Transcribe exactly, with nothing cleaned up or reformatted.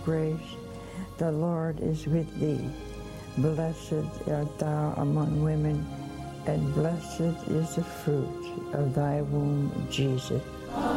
grace. The Lord is with thee. Blessed art thou among women, and blessed is the fruit of thy womb, Jesus.